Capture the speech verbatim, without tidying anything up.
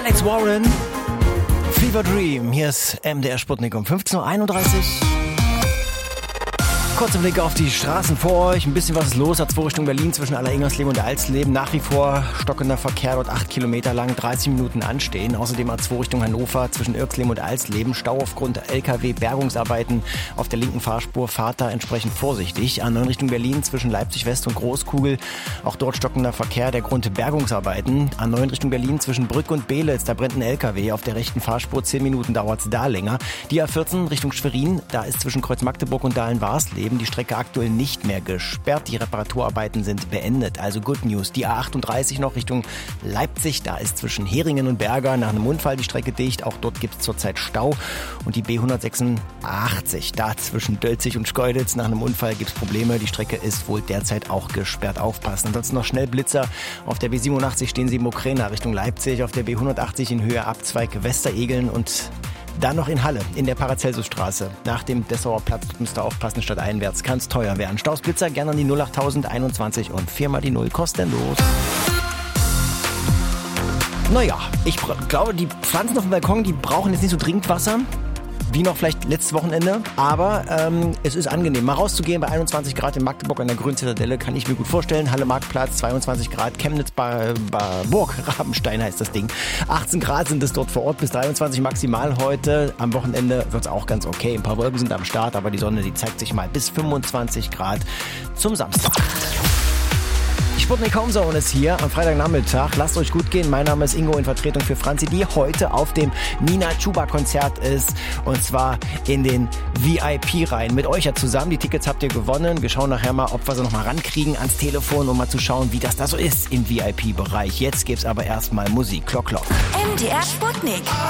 Alex Warren, Fever Dream. Hier ist M D R Sputnik um fünfzehn Uhr einunddreißig. Kurzer Blick auf die Straßen vor euch. Ein bisschen was ist los. A zwei Richtung Berlin zwischen Aller-Ingersleben und Alsleben. Nach wie vor stockender Verkehr, dort acht Kilometer lang, dreißig Minuten anstehen. Außerdem A zwei Richtung Hannover zwischen Irksleben und Alsleben. Stau aufgrund L K W-Bergungsarbeiten auf der linken Fahrspur. Fahrt da entsprechend vorsichtig. A neun Richtung Berlin zwischen Leipzig West und Großkugel. Auch dort stockender Verkehr, der Grund Bergungsarbeiten. A neun Richtung Berlin zwischen Brück und Beelitz. Da brennt ein L K W auf der rechten Fahrspur. zehn Minuten dauert es da länger. Die A vierzehn Richtung Schwerin. Da ist zwischen Kreuz Magdeburg und Dahlen-Warsleben die Strecke aktuell nicht mehr gesperrt. Die Reparaturarbeiten sind beendet. Also Good News. Die A achtunddreißig noch Richtung Leipzig. Da ist zwischen Heringen und Berger nach einem Unfall die Strecke dicht. Auch dort gibt es zurzeit Stau. Und die B hundertsechsundachtzig. Da zwischen Dölzig und Schkeuditz nach einem Unfall gibt es Probleme. Die Strecke ist wohl derzeit auch gesperrt. Aufpassen. Ansonsten noch schnell Blitzer. Auf der B siebenundachtzig stehen sie in Mokrena Richtung Leipzig. Auf der B hundertachtzig in Höhe Abzweig Westeregeln und dann noch in Halle, in der Paracelsusstraße. Nach dem Dessauer Platz müsst ihr aufpassen, stadteinwärts kann es teuer werden. Staus Blitzer gerne an die null acht null null einundzwanzig und viermal die null kostenlos. Naja, ich glaube, die Pflanzen auf dem Balkon, die brauchen jetzt nicht so dringend Wasser, wie noch vielleicht letztes Wochenende, aber ähm, es ist angenehm. Mal rauszugehen bei einundzwanzig Grad in Magdeburg an der Grünen Zitadelle, kann ich mir gut vorstellen. Halle Marktplatz, zweiundzwanzig Grad, Chemnitz, Bar, Bar, Burg, Rabenstein heißt das Ding. achtzehn Grad sind es dort vor Ort, bis dreiundzwanzig maximal heute. Am Wochenende wird es auch ganz okay. Ein paar Wolken sind am Start, aber die Sonne, die zeigt sich mal bis fünfundzwanzig Grad zum Samstag. Sputnik Homezone ist hier am Freitagnachmittag. Lasst euch gut gehen. Mein Name ist Ingo in Vertretung für Franzi, die heute auf dem Nina Chuba Konzert ist. Und zwar in den V I P-Reihen. Mit euch ja zusammen. Die Tickets habt ihr gewonnen. Wir schauen nachher mal, ob wir sie noch mal rankriegen ans Telefon, um mal zu schauen, wie das da so ist im V I P-Bereich. Jetzt gibt's aber erstmal Musik. Klock, klock. M D R Sputnik.